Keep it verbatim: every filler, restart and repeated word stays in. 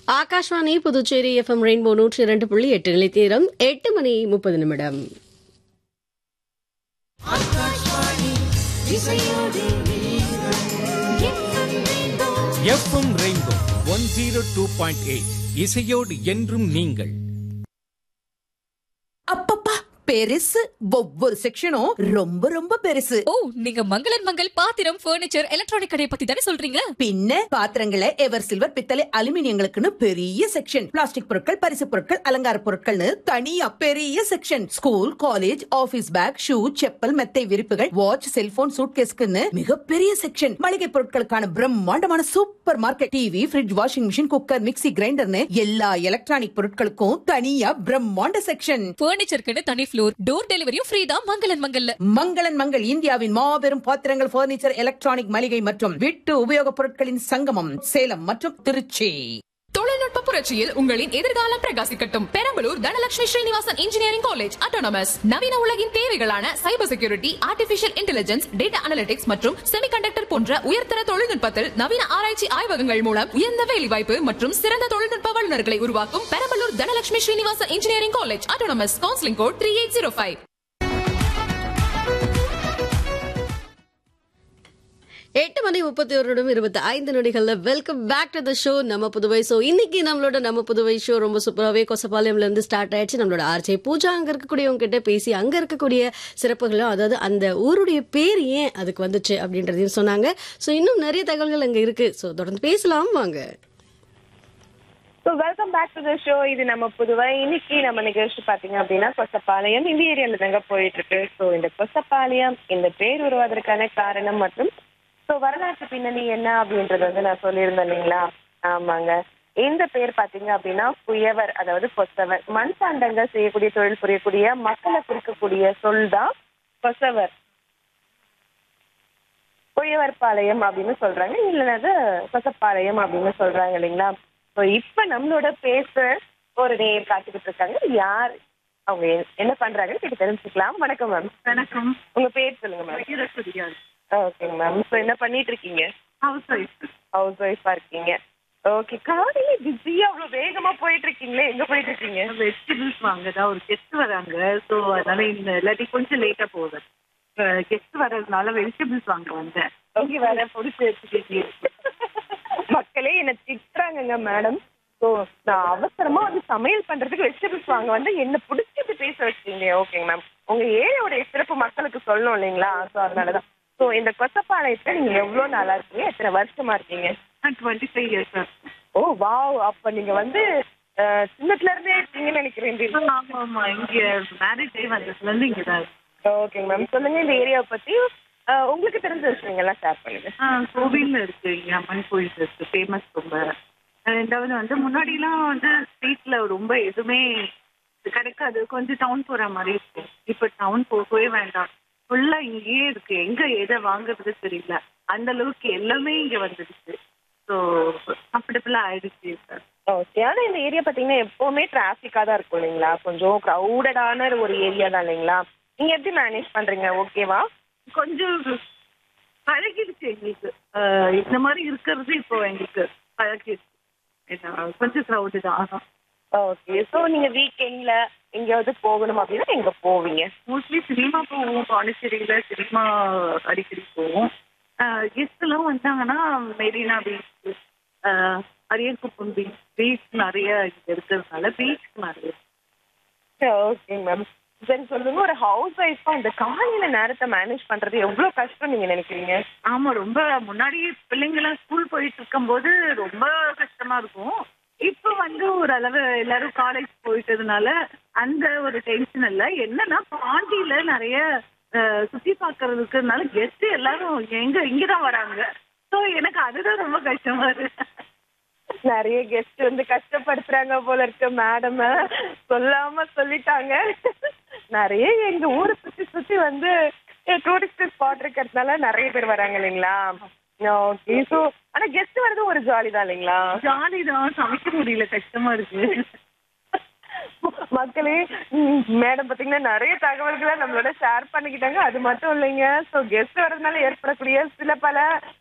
Akashvani Puducherry FM rainbow நூற்றி இரண்டு புள்ளி எட்டு நிலைத்தீரம் எட்டு மணி முப்பது நிமிடம். FM rainbow one zero two point eight இசையோடு என்றும் நீங்கள். அப்பப்பா பெருசு, ஒவ்வொரு செக்ஷனும் ரொம்ப ரொம்ப பெருசு. ஓ, நீங்க மங்களன் மங்கள் பாத்திரம், பர்னிச்சர், எலக்ட்ரானிக் கடையை பத்தி தானே சொல்றீங்க? பின்ன பாத்திரங்களை எவர் சில்வர், பித்தளை, அலுமினியங்களுக்குன்னு பெரிய செக்ஷன், பிளாஸ்டிக் பொருட்கள், பரிசு பொருட்கள், அலங்கார பொருட்கள்னு தனியா பெரிய section, school, college, office back, shoe, chappal, மெத்தை விரிப்புகள், வாட்ச், செல்போன், சூட்கேஸ்க்குன்னு மிகப்பெரிய செக்ஷன், மளிகை பொருட்களுக்கான பிரம்மாண்டமான super market, TV, fridge, washing machine, cooker, mixie, கிரைண்டர்னு எல்லா எலக்ட்ரானிக் பொருட்களுக்கும் தனியா பிரம்மாண்ட செக்ஷன். பர்னிச்சருக்கு தனி ஃப்ளோர், டோர் டெலிவரியும் ஃப்ரீ தான் மங்களன் மங்கல்ல. மங்களன் மங்கள் இந்தியாவின் மாபெரும் பாத்திரங்கள், பர்னிச்சர், எலக்ட்ரானிக், மளிகை மற்றும் வீட்டு உபயோகப் பொருட்களின் சங்கமம், சேலம் மற்றும் திருச்சி. தொழில்நுட்ப புரட்சியில் உங்களின் எதிர்காலம் பிரகாசிக்கட்டும். Perambalur Dhanalakshmi Srinivasan engineering college autonomous நவீன உலகின் தேவைகளான cyber security, artificial intelligence, data analytics மற்றும் செமிகண்டக்டர் போன்ற உயர்தர தொழில்நுட்பத்தில் நவீன ஆராய்ச்சி ஆய்வகங்கள் மூலம் உயர்ந்த வேலைவாய்ப்பு மற்றும் சிறந்த தொழில்நுட்ப வல்லுநர்களை உருவாக்கும் Perambalur Dhanalakshmi Srinivasan engineering college autonomous. Counselling code three eight zero five. எட்டு மணி முப்பத்தி ஒரு நிமிடம் இருபத்தி ஐந்து நொடிகள்ல welcome back to the show நம்ம புதுவை. ஸோ இன்னைக்கு நம்மளோட நம்ம புதுவை ஷோ ரொம்ப சூப்பராகவே கொசப்பாளையம்ல இருந்து ஸ்டார்ட் ஆயிடுச்சு. நம்மளோட ஆர்ஜே பூஜா அங்க இருக்கக்கூடியவங்க கிட்ட பேசி அங்க இருக்கக்கூடிய சிறப்புகளும், அதாவது அந்த ஊருடைய பேர் ஏன் அதுக்கு வந்துச்சு அப்படின்றதையும் சொன்னாங்க. ஸோ இன்னும் நிறைய தகவல்கள் அங்க இருக்கு. ஸோ தொடர்ந்து பேசலாம் வாங்க. So welcome back to the show. இது நம்ம புதுவை. இன்னைக்கு நம்ம நிகழ்ச்சி பார்த்தீங்க அப்படின்னா கொசப்பாளையம் இந்த ஏரியால தாங்க போயிட்டு இருக்கு. ஸோ இந்த கொசப்பாளையம் இந்த பேர் உருவாவதற்கான காரணம் மற்றும் ஸோ வரலாற்று பின்னணி என்ன அப்படின்றது வந்து நான் சொல்லியிருந்தேன் இல்லைங்களா? ஆமாங்க. இந்த பேர் பார்த்தீங்க அப்படின்னா குயவர், அதாவது கொசவர், மண் பாண்டங்கள் செய்யக்கூடிய தொழில் புரியக்கூடிய மக்களை குறிக்கக்கூடிய சொல் தான் கொசவர். குயவர் பாளையம் அப்படின்னு சொல்றாங்க, இல்லைன்னா கொசப்பாளையம் அப்படின்னு சொல்றாங்க இல்லைங்களா? ஸோ இப்ப நம்மளோட பேச ஒரு நேர் காத்துக்கிட்டு இருக்காங்க. யார் அவங்க என்ன பண்றாங்கன்னு கேட்டு தெரிஞ்சுக்கலாம். வணக்கம் மேம். வணக்கம். உங்க பேர் சொல்லுங்க மேம். ஓகேங்க மேம். ஸோ என்ன பண்ணிட்டு இருக்கீங்க? House wife. ஹவுஸ் ஒய்ஃபா இருக்கீங்க. ஓகே. காலையில பிஸியா அவ்வளோ வேகமா போயிட்டு இருக்கீங்களே, எங்க போயிட்டு இருக்கீங்க? வெஜிடபிள்ஸ் வாங்கதான் ஒரு கெஸ்ட் வராங்க. ஸோ அதனால இந்த இல்லாட்டி கொஞ்சம் லேட்டா போகுது. கெஸ்ட் வர்றதுனால வெஜிடபிள்ஸ் வாங்க வந்தேன். ஓகே. வேற பிடிச்சி வச்சுக்கீங்க. மக்களே என்ன திட்டுறாங்கங்க மேடம். ஸோ நான் அவசரமா வந்து சமையல் பண்றதுக்கு வெஜிடபிள்ஸ் வாங்க வந்து என்ன பிடிச்சது பேச வச்சுக்கீங்க. ஓகேங்க மேம். உங்க ஏரியாவுடைய சிறப்பு மக்களுக்கு சொல்லணும் இல்லைங்களா? ஸோ அதனாலதான். ஸோ இந்த கொசப்பாளையத்துல நீங்க எவ்வளோ நாளா இருக்கீங்க, எத்தனை வருஷமா இருக்கீங்க? Twenty five years. ஓ வாவ். அப்ப நீங்க வந்து சின்னத்துல இருந்தே இருக்கீங்கன்னு நினைக்கிறேன். ஆமா ஆமா. இங்க மேரேஜ் ஆகி வந்ததுல இருந்து இங்கதான். ஓகேங்க மேம். சொல்லுங்க இந்த ஏரியாவை பத்தி உங்களுக்கு தெரிஞ்ச விஷயங்கள்லாம் ஷேர் பண்ணுங்க. கோவில் இருக்கு, இங்க அம்மன் கோவில் இருக்கு, ஃபேமஸ் ரொம்ப. ரெண்டாவது வந்து முன்னாடிலாம் வந்து ஸ்ட்ரீட்ல ரொம்ப எதுவுமே கிடைக்காது, கொஞ்சம் டவுன் போற மாதிரி இருக்கும். இப்ப டவுன் போகவே வேண்டாம், ஃபுல்லா இங்கேயே இருக்கு. எங்க எதை வாங்குறது தெரியல, அந்த அளவுக்கு எல்லாமே இங்க வந்துடுச்சு. ஸோ கம்ஃபர்டபுளா ஆயிடுச்சு சார். ஓகே. ஆனால் இந்த ஏரியா பார்த்தீங்கன்னா எப்போவுமே டிராஃபிக்காக தான் இருக்கும் இல்லைங்களா? கொஞ்சம் க்ரௌடடான ஒரு ஏரியா தான் இல்லைங்களா? நீங்கள் எப்படி மேனேஜ் பண்ணுறீங்க? ஓகேவா? கொஞ்சம் பழகிடுச்சு எங்களுக்கு. இந்த மாதிரி இருக்கிறது இப்போ எங்களுக்கு பழகிடுச்சு. கொஞ்சம் க்ரௌடு தான். ஓகே. ஸோ நீங்கள் வீக்கெண்டில் எங்கேயாவது போகணும் அப்படின்னா எங்கே போவீங்க? மோஸ்ட்லி சினிமா போவோம். பாண்டிச்சேரியில சினிமா அடிக்கடி போவோம். கெஸ்ட் எல்லாம் வந்தாங்கன்னா மெரினா பீச், அரியக்குப்பம் பீச், பீச் நிறைய இங்க இருக்கிறதுனால பீச் நிறைய. ஓகேங்க மேம். சரி சொல்லுங்க, ஒரு ஹவுஸ் ஒய்ஃபா இந்த காலையில நேரத்தை மேனேஜ் பண்றது எவ்வளவு கஷ்டம் நீங்க நினைக்கிறீங்க? ஆமா, ரொம்ப. முன்னாடி பிள்ளைங்க எல்லாம் ஸ்கூல் போயிட்டு இருக்கும் போது ரொம்ப கஷ்டமா இருக்கும். இப்ப வந்து ஓரளவு எல்லாரும் காலேஜ் போயிட்டதுனால அந்த ஒரு டென்ஷன் இல்லை. என்னன்னா பாண்டியில நிறைய சுத்தி பாக்குறதுக்குனால கெஸ்ட் எல்லாரும் எங்க இங்கதான் வராங்க. ஸோ எனக்கு அதுதான் ரொம்ப கஷ்டமா இருக்கு. நிறைய கெஸ்ட் வந்து கஷ்டப்படுத்துறாங்க போல இருக்கு மேடம். சொல்லாம சொல்லிட்டாங்க. நிறைய எங்க ஊரை சுத்தி சுத்தி வந்து டூரிஸ்ட் ஸ்பாட் இருக்கிறதுனால நிறைய பேர் வராங்க இல்லைங்களா? ஓகே. ஸோ ஆனா கெஸ்ட் வர்றது ஒரு ஜாலி தான் இல்லைங்களா? ஜாலி தான், சமைக்க முடியல, கஷ்டமா இருக்கு. மக்களே, மேடம் பாத்தீங்கன்னா நிறைய தகவல்களை நம்மளோட ஷேர் பண்ணிக்கிட்டாங்க. அது மட்டும் இல்லைங்க, ஸோ கெஸ்ட் வர்றதுனால ஏற்படக்கூடிய சில பல